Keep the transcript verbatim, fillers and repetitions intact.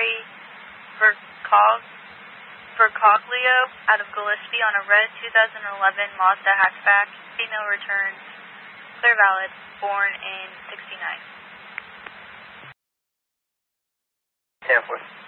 Harry Vercog- Vercoglio out of Gillespie on a red two thousand eleven Mazda hatchback. No returns. Clear valid. Born in sixty-nine. ten four.